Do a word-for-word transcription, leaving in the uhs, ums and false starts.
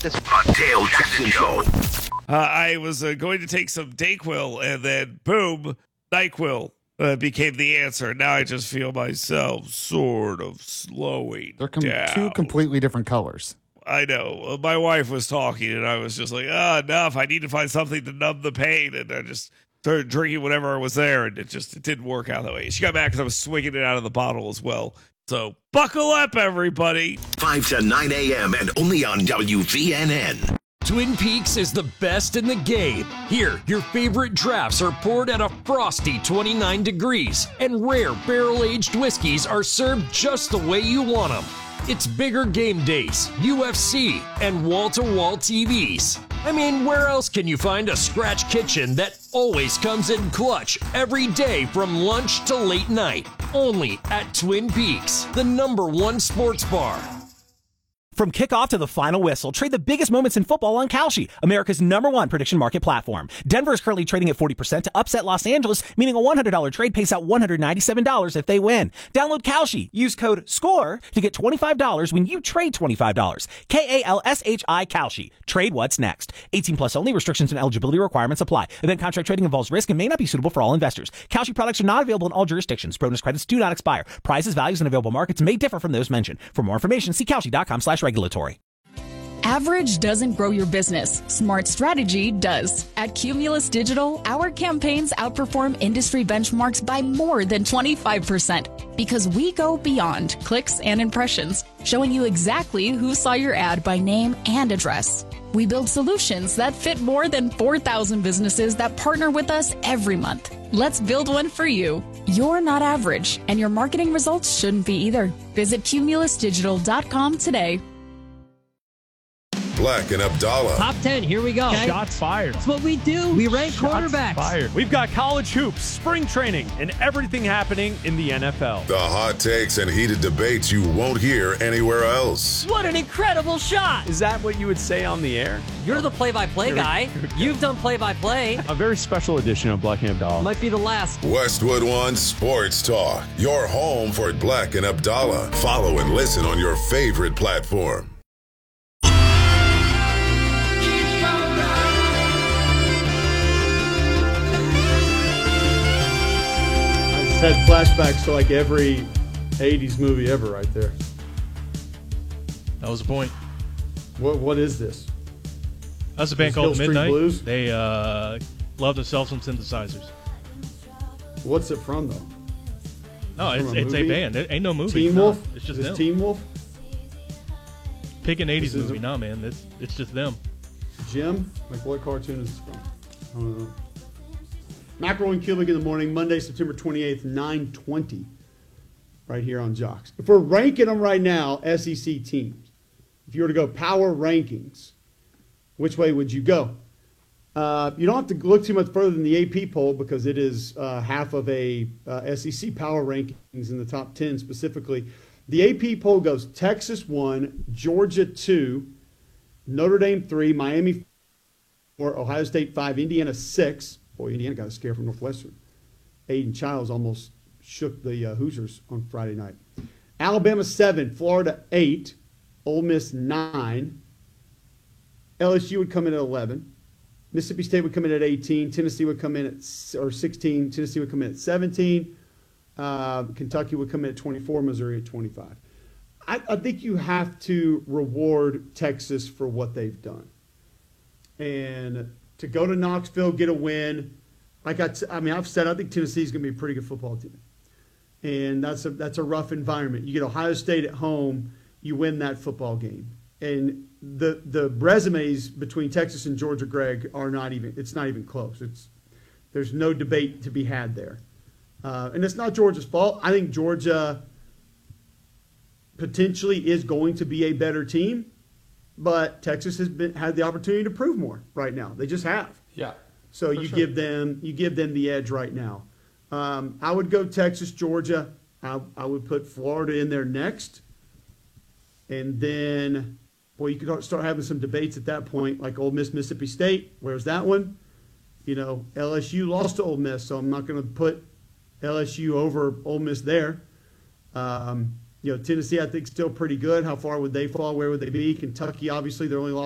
this. The Dale Jackson Show. Uh, I was uh, going to take some Dayquil, and then boom, NyQuil uh, became the answer. Now I just feel myself sort of slowing They're com- down. two completely different colors. I know. Uh, My wife was talking, and I was just like, ah, enough. I need to find something to numb the pain. And I just started drinking whatever was there, and it just it didn't work out that way. She got mad because I was swinging it out of the bottle as well. So buckle up, everybody. five to nine a.m. and only on W V N N. Twin Peaks is the best in the game. Here, your favorite drafts are poured at a frosty twenty-nine degrees, and rare barrel-aged whiskeys are served just the way you want them. It's bigger game days, U F C, and wall-to-wall T Vs. I mean, where else can you find a scratch kitchen that always comes in clutch every day from lunch to late night? Only at Twin Peaks, the number one sports bar. From kickoff to the final whistle, trade the biggest moments in football on Kalshi, America's number one prediction market platform. Denver is currently trading at forty percent to upset Los Angeles, meaning a one hundred dollars trade pays out one hundred ninety-seven dollars if they win. Download Kalshi. Use code SCORE to get twenty-five dollars when you trade twenty-five dollars. K A L S H I Kalshi. Trade what's next. eighteen plus only. Restrictions and eligibility requirements apply. Event contract trading involves risk and may not be suitable for all investors. Kalshi products are not available in all jurisdictions. Bonus credits do not expire. Prices, values, and available markets may differ from those mentioned. For more information, see Kalshi.com slash regulatory. Average doesn't grow your business. Smart strategy does. At Cumulus Digital, our campaigns outperform industry benchmarks by more than twenty-five percent because we go beyond clicks and impressions, showing you exactly who saw your ad by name and address. We build solutions that fit more than four thousand businesses that partner with us every month. Let's build one for you. You're not average, and your marketing results shouldn't be either. Visit cumulus digital dot com today. Black and Abdallah. Top ten, here we go. Okay. Shots fired. That's what we do. We rank Shots quarterbacks. Fired. We've got college hoops, spring training, and everything happening in the N F L. The hot takes and heated debates you won't hear anywhere else. What an incredible shot. Is that what you would say on the air? You're the play-by-play guy. You've done play-by-play. A very special edition of Black and Abdallah. Might be the last. Westwood One Sports Talk. Your home for Black and Abdallah. Follow and listen on your favorite platform. Had flashbacks to like every eighties movie ever right there. That was the point. What What is this? That's a band Is called Hill Street Midnight. Blues? They uh, love to sell some synthesizers. What's it from though? No, It's it's, from a it's a movie? band. It ain't no movie. Teen No, Wolf? it's just Is them. Teen Wolf? Pick an eighties This is movie. a- Nah, man. It's, it's just them. Jim? Like what cartoon is this from? I don't know. Mackerel and Cubic in the morning, Monday, September twenty-eighth, nine twenty, right here on Jocks. If we're ranking them right now, S E C teams, if you were to go power rankings, which way would you go? Uh, you don't have to look too much further than the A P poll because it is uh, half of a uh, S E C power rankings in the top ten specifically. The A P poll goes Texas one, Georgia two, Notre Dame three, Miami four, Ohio State five, Indiana six. Boy, Indiana got a scare from Northwestern. Aiden Childs almost shook the uh, Hoosiers on Friday night. Alabama seven, Florida eight, Ole Miss nine. L S U would come in at eleven. Mississippi State would come in at eighteen. Tennessee would come in at or sixteen. Tennessee would come in at seventeen. Uh, Kentucky would come in at twenty-four. Missouri at twenty-five. I, I think you have to reward Texas for what they've done. And to go to Knoxville, get a win, like I, t- I mean, I've said I think Tennessee's going to be a pretty good football team, and that's a that's a rough environment. You get Ohio State at home, you win that football game, and the the resumes between Texas and Georgia, Greg, are not even. It's not even close. It's there's no debate to be had there, uh, and it's not Georgia's fault. I think Georgia potentially is going to be a better team. But Texas has been had the opportunity to prove more right now. They just have. Yeah. So you sure. give them you give them the edge right now. Um, I would go Texas, Georgia. I, I would put Florida in there next, and then, boy, you could start having some debates at that point, like Ole Miss, Mississippi State. Where's that one? You know, L S U lost to Ole Miss, so I'm not going to put L S U over Ole Miss there. Um, You know, Tennessee, I think, still pretty good. How far would they fall? Where would they be? Kentucky, obviously, they're only lost